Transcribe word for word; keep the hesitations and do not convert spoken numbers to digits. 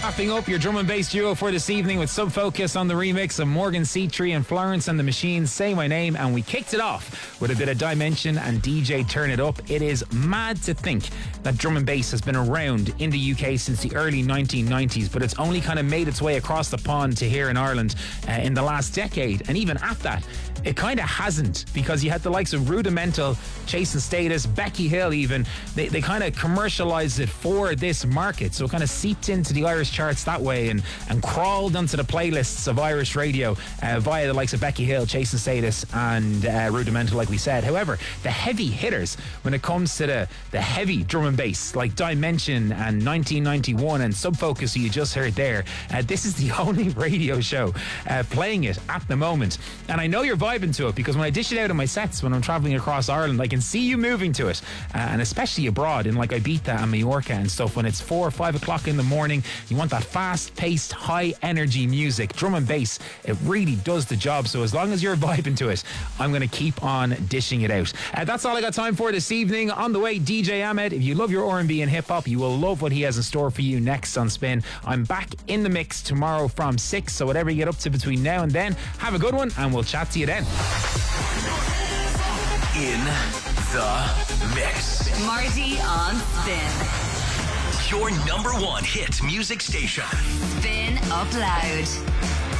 Wrapping up your drum and bass duo for this evening with Sub Focus on the remix of Morgan Seatree and Florence and the Machine, Say My Name, and we kicked it off with a bit of Dimension and D J Turn It Up. It is mad to think that drum and bass has been around in the U K since the early nineteen nineties, but it's only kind of made its way across the pond to here in Ireland uh, in the last decade, and even at that, it kind of hasn't, because you had the likes of Rudimental, Chasing Status, Becky Hill even, they, they kind of commercialised it for this market, so it kind of seeped into the Irish charts that way and, and crawled onto the playlists of Irish radio uh, via the likes of Becky Hill, Chasing Status and uh, Rudimental, like we said. However, the heavy hitters when it comes to the, the heavy drum and bass, like Dimension and nineteen ninety-one and Sub Focus, who you just heard there, uh, this is the only radio show uh, playing it at the moment. And I know you're vibing to it, because when I dish it out in my sets when I'm travelling across Ireland, I can see you moving to it, uh, and especially abroad in like Ibiza and Mallorca and stuff, when it's four or five o'clock in the morning, you want that fast-paced, high-energy music. Drum and bass, it really does the job. So as long as you're vibing to it, I'm going to keep on dishing it out. Uh, that's all I got time for this evening. On the way, D J Ahmed. If you love your R and B and hip-hop, you will love what he has in store for you next on Spin. I'm back in the mix tomorrow from six, so whatever you get up to between now and then, have a good one, and we'll chat to you then. In the mix. Marty on Spin. Your number one hit music station. Spin Up Loud.